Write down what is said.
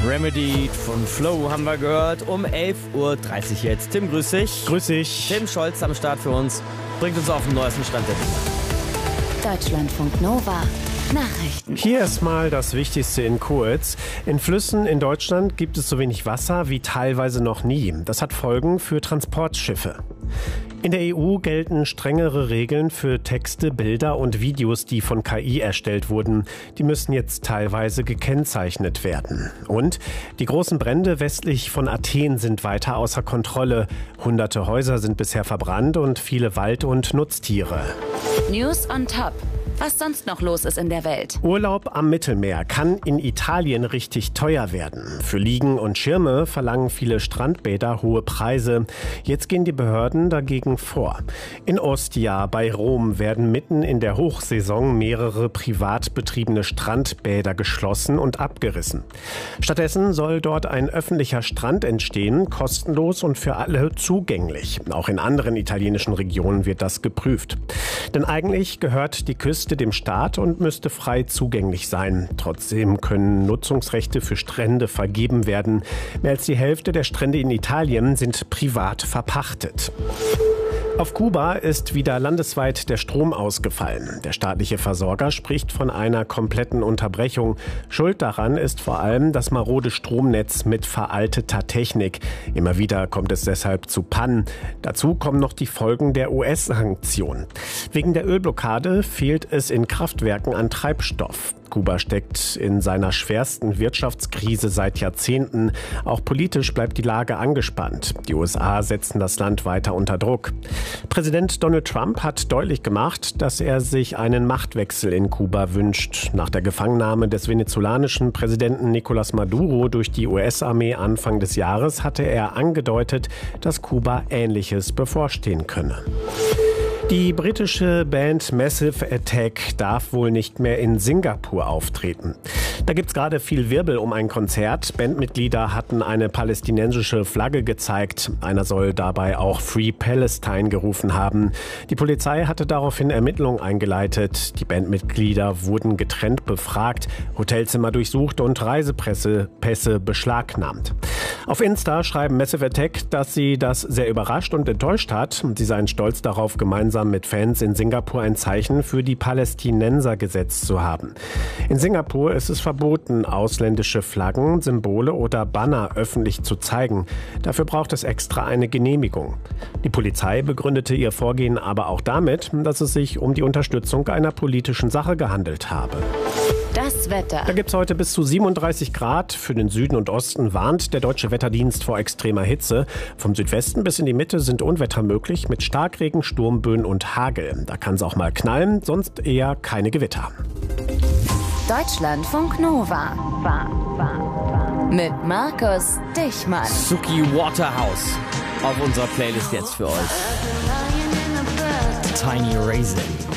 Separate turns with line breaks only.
Remedy von Flow haben wir gehört. Um 11.30 Uhr jetzt. Tim, grüß dich.
Grüß dich.
Tim Scholz am Start für uns. Bringt uns auf den neuesten Stand der Dinge.
Deutschlandfunk Nova. Nachrichten.
Hier erstmal das Wichtigste in kurz. In Flüssen in Deutschland gibt es so wenig Wasser wie teilweise noch nie. Das hat Folgen für Transportschiffe. In der EU gelten strengere Regeln für Texte, Bilder und Videos, die von KI erstellt wurden. Die müssen jetzt teilweise gekennzeichnet werden. Und die großen Brände westlich von Athen sind weiter außer Kontrolle. Hunderte Häuser sind bisher verbrannt und viele Wald- und Nutztiere.
News on Top. Was sonst noch los ist in der Welt.
Urlaub am Mittelmeer kann in Italien richtig teuer werden. Für Liegen und Schirme verlangen viele Strandbäder hohe Preise. Jetzt gehen die Behörden dagegen vor. In Ostia bei Rom werden mitten in der Hochsaison mehrere privat betriebene Strandbäder geschlossen und abgerissen. Stattdessen soll dort ein öffentlicher Strand entstehen, kostenlos und für alle zugänglich. Auch in anderen italienischen Regionen wird das geprüft. Denn eigentlich gehört die Küste dem Staat und müsste frei zugänglich sein. Trotzdem können Nutzungsrechte für Strände vergeben werden. Mehr als die Hälfte der Strände in Italien sind privat verpachtet. Auf Kuba ist wieder landesweit der Strom ausgefallen. Der staatliche Versorger spricht von einer kompletten Unterbrechung. Schuld daran ist vor allem das marode Stromnetz mit veralteter Technik. Immer wieder kommt es deshalb zu Pannen. Dazu kommen noch die Folgen der US-Sanktionen. Wegen der Ölblockade fehlt es in Kraftwerken an Treibstoff. Kuba steckt in seiner schwersten Wirtschaftskrise seit Jahrzehnten. Auch politisch bleibt die Lage angespannt. Die USA setzen das Land weiter unter Druck. Präsident Donald Trump hat deutlich gemacht, dass er sich einen Machtwechsel in Kuba wünscht. Nach der Gefangennahme des venezolanischen Präsidenten Nicolás Maduro durch die US-Armee Anfang des Jahres hatte er angedeutet, dass Kuba Ähnliches bevorstehen könne. Die britische Band Massive Attack darf wohl nicht mehr in Singapur auftreten. Da gibt's gerade viel Wirbel um ein Konzert. Bandmitglieder hatten eine palästinensische Flagge gezeigt. Einer soll dabei auch Free Palestine gerufen haben. Die Polizei hatte daraufhin Ermittlungen eingeleitet. Die Bandmitglieder wurden getrennt befragt, Hotelzimmer durchsucht und Reisepässe beschlagnahmt. Auf Insta schreiben Massive Attack, dass sie das sehr überrascht und enttäuscht hat. Sie seien stolz darauf, gemeinsam mit Fans in Singapur ein Zeichen für die Palästinenser gesetzt zu haben. In Singapur ist es verboten, ausländische Flaggen, Symbole oder Banner öffentlich zu zeigen. Dafür braucht es extra eine Genehmigung. Die Polizei begründete ihr Vorgehen aber auch damit, dass es sich um die Unterstützung einer politischen Sache gehandelt habe.
Das Wetter.
Da gibt es heute bis zu 37 Grad. Für den Süden und Osten warnt der Deutsche Wetterdienst vor extremer Hitze. Vom Südwesten bis in die Mitte sind Unwetter möglich mit Starkregen, Sturmböen und Hagel. Da kann es auch mal knallen, sonst eher keine Gewitter.
Deutschlandfunk Nova. Mit Markus Dichmann.
Suki Waterhouse auf unserer Playlist jetzt für euch. Tiny Raisin.